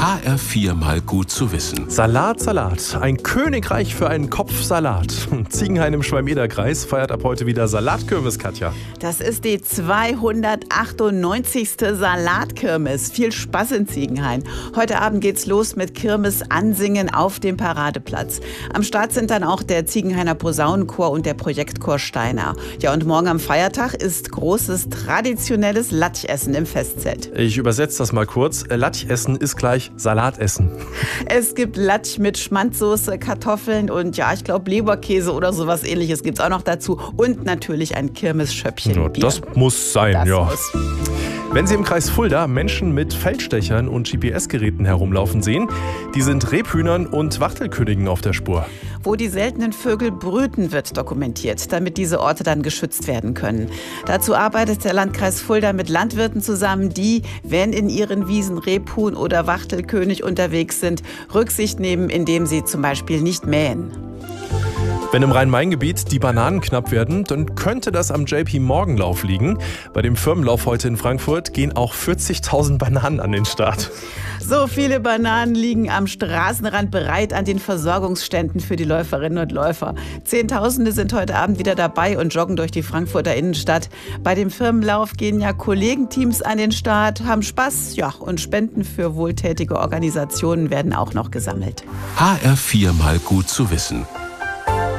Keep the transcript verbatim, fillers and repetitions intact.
H R vier mal gut zu wissen. Salat, Salat. Ein Königreich für einen Kopf Salat. Ziegenhain im Schwalm-Eder-Kreis feiert ab heute wieder Salatkirmes, Katja. Das ist die zweihundertachtundneunzigste Salatkirmes. Viel Spaß in Ziegenhain. Heute Abend geht's los mit Kirmes-Ansingen auf dem Paradeplatz. Am Start sind dann auch der Ziegenhainer Posaunenchor und der Projektchor Steiner. Ja, und morgen am Feiertag ist großes traditionelles Latschessen im Festzelt. Ich übersetze das mal kurz. Latschessen ist gleich Salatessen. Es gibt Latsch mit Schmandsoße, Kartoffeln und ja, ich glaube Leberkäse oder sowas Ähnliches gibt's auch noch dazu. Und natürlich ein Kirmesschöppchen Ja, Bier. das muss sein, Das ja. muss. Wenn Sie im Kreis Fulda Menschen mit Feldstechern und G P S-Geräten herumlaufen sehen, die sind Rebhühnern und Wachtelkönigen auf der Spur. Wo die seltenen Vögel brüten, wird dokumentiert, damit diese Orte dann geschützt werden können. Dazu arbeitet der Landkreis Fulda mit Landwirten zusammen, die, wenn in ihren Wiesen Rebhuhn oder Wachtelkönig unterwegs sind, Rücksicht nehmen, indem sie zum Beispiel nicht mähen. Wenn im Rhein-Main-Gebiet die Bananen knapp werden, dann könnte das am J P-Morgan-Lauf liegen. Bei dem Firmenlauf heute in Frankfurt gehen auch vierzigtausend Bananen an den Start. So viele Bananen liegen am Straßenrand bereit an den Versorgungsständen für die Läuferinnen und Läufer. Zehntausende sind heute Abend wieder dabei und joggen durch die Frankfurter Innenstadt. Bei dem Firmenlauf gehen ja Kollegenteams an den Start, haben Spaß, ja, und Spenden für wohltätige Organisationen werden auch noch gesammelt. H R vier mal gut zu wissen.